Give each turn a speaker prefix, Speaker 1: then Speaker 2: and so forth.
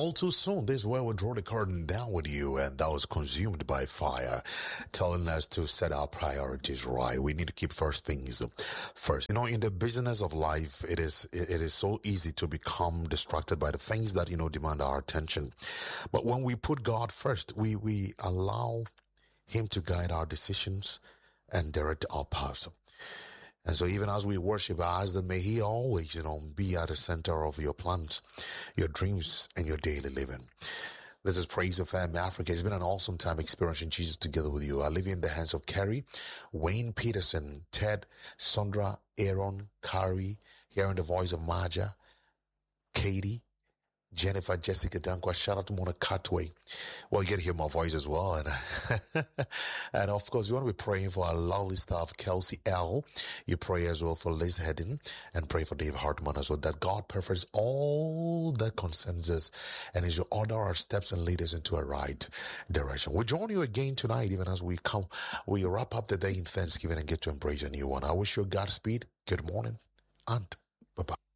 Speaker 1: all too soon, this is where we draw the curtain down with you, and that was consumed by fire, telling us to set our priorities right. We need to keep first things first. You know, in the business of life, it is so easy to become distracted by the things that, demand our attention. But when we put God first, we allow Him to guide our decisions and direct our paths. And so even as we worship, I ask that may He always, be at the center of your plans, your dreams, and your daily living. This is Praise FM Africa. It's been an awesome time experiencing Jesus together with you. I leave you in the hands of Kerry, Wayne Peterson, Ted, Sandra, Aaron, Kari, hearing the voice of Maja, Katie, Jennifer, Jessica Dankwa, shout out to Mona Catway. Well, you get to hear my voice as well. And of course, you want to be praying for our lovely staff, Kelsey L. You pray as well for Liz Hedden and pray for Dave Hartman as well, that God perfects all that concerns us and He should order our steps and lead us into a right direction. We join you again tonight, even as we wrap up the day in Thanksgiving and get to embrace a new one. I wish you Godspeed. Good morning and bye-bye.